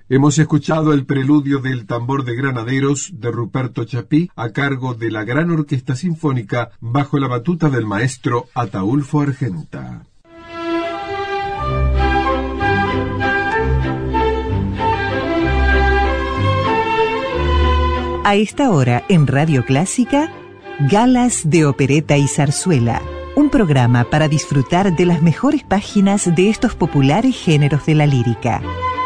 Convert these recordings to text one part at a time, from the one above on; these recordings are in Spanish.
Hemos escuchado el preludio del tambor de granaderos de Ruperto Chapí a cargo de la Gran Orquesta Sinfónica bajo la batuta del maestro Ataúlfo Argenta. A esta hora en Radio Clásica, Galas de Opereta y Zarzuela, un programa para disfrutar de las mejores páginas de estos populares géneros de la lírica.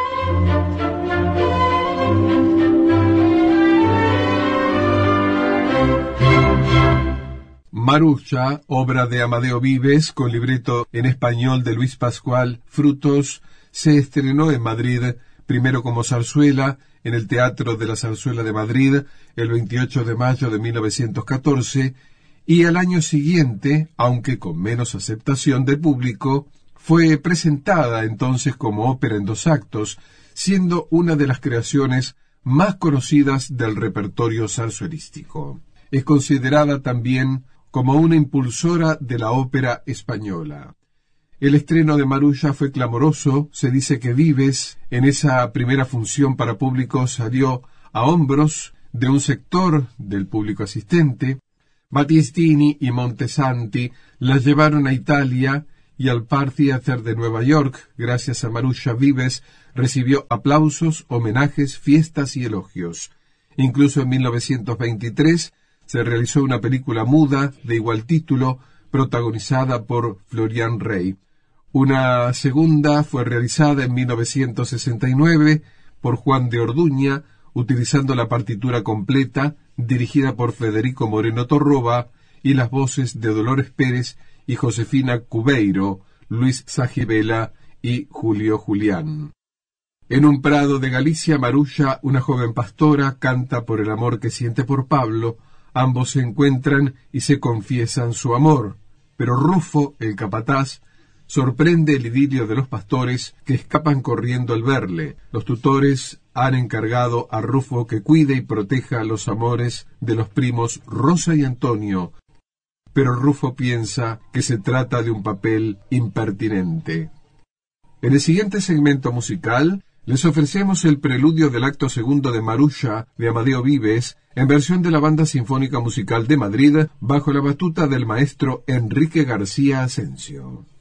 Maruja, obra de Amadeo Vives, con libreto en español de Luis Pascual Frutos, se estrenó en Madrid, primero como zarzuela, en el Teatro de la Zarzuela de Madrid, el 28 de mayo de 1914, y al año siguiente, aunque con menos aceptación del público, fue presentada entonces como ópera en 2 actos, siendo una de las creaciones más conocidas del repertorio zarzuelístico. Es considerada también como una impulsora de la ópera española. El estreno de Maruja fue clamoroso. Se dice que Vives, en esa primera función para público, salió a hombros de un sector del público asistente. Battistini y Montesanti la llevaron a Italia y al Park Theater de Nueva York. Gracias a Maruja, Vives recibió aplausos, homenajes, fiestas y elogios. Incluso en 1923 se realizó una película muda de igual título, protagonizada por Florian Rey. Una segunda fue realizada en 1969 por Juan de Orduña, utilizando la partitura completa, dirigida por Federico Moreno Torroba, y las voces de Dolores Pérez y Josefina Cubeiro, Luis Sajibela y Julio Julián. En un prado de Galicia, Maruja, una joven pastora, canta por el amor que siente por Pablo. Ambos se encuentran y se confiesan su amor, pero Rufo, el capataz, sorprende el idilio de los pastores, que escapan corriendo al verle. Los tutores han encargado a Rufo que cuide y proteja los amores de los primos Rosa y Antonio, pero Rufo piensa que se trata de un papel impertinente. En el siguiente segmento musical les ofrecemos el preludio del acto segundo de Maruja de Amadeo Vives, en versión de la Banda Sinfónica Musical de Madrid, bajo la batuta del maestro Enrique García Asensio.